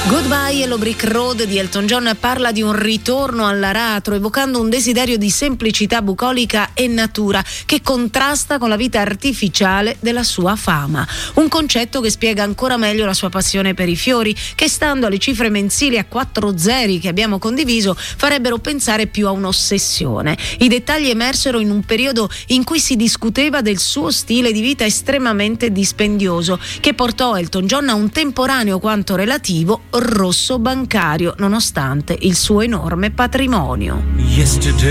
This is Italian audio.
Goodbye Yellow Brick Road di Elton John parla di un ritorno all'aratro, evocando un desiderio di semplicità bucolica e natura che contrasta con la vita artificiale della sua fama. Un concetto che spiega ancora meglio la sua passione per i fiori, che stando alle cifre mensili a 4 zeri che abbiamo condiviso farebbero pensare più a un'ossessione. I dettagli emersero in un periodo in cui si discuteva del suo stile di vita estremamente dispendioso, che portò Elton John a un temporaneo quanto relativo rosso bancario, nonostante il suo enorme patrimonio.